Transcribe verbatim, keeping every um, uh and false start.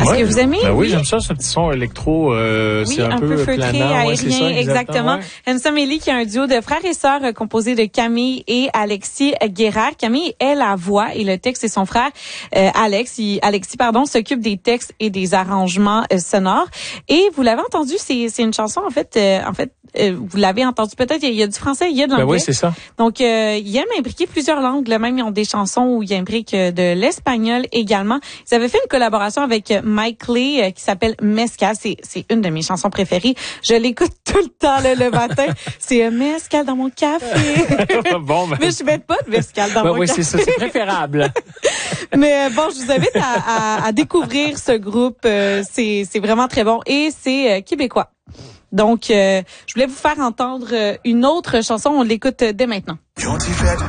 Est-ce ouais. que vous aimez? Ben oui, oui, j'aime ça, ce petit son électro. Euh, oui, c'est un, un peu, peu feutré, planant, aérien, ouais, c'est ça, exactement. exactement. Ouais. Nous sommes Élie, qui est un duo de frères et sœurs euh, composé de Camille et Alexis Guérard. Camille est la voix et le texte, et son frère euh, Alex, il, Alexis pardon, s'occupe des textes et des arrangements euh, sonores. Et vous l'avez entendu, c'est c'est une chanson en fait, euh, en fait, euh, vous l'avez entendu peut-être. Il y, a, il y a du français, il y a de l'anglais. Ben oui, c'est ça. Donc euh, ils aiment imbriquer plusieurs langues. Là, même ils ont des chansons où ils imbriquent euh, de l'espagnol également. Ils avaient fait une collaboration avec euh, Mike Clay euh, qui s'appelle Mescal. C'est c'est une de mes chansons préférées. Je l'écoute tout le temps là, le matin. C'est un mescal dans mon café. Bon, ben... Mais je mets pas de mescal dans ben mon oui, café. c'est ça, c'est préférable. Mais bon, je vous invite à, à, à découvrir ce groupe. Euh, c'est c'est vraiment très bon et c'est euh, québécois. Donc, euh, je voulais vous faire entendre euh, une autre chanson. On l'écoute euh, dès maintenant.